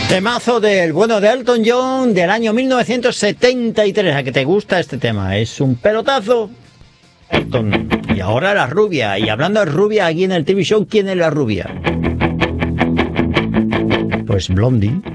Temazo del bueno de Elton John del año 1973. ¿A que te gusta este tema? Es un pelotazo. Elton. Y ahora la rubia. Y hablando de rubia aquí en el TV Show, ¿quién es la rubia? Pues Blondie.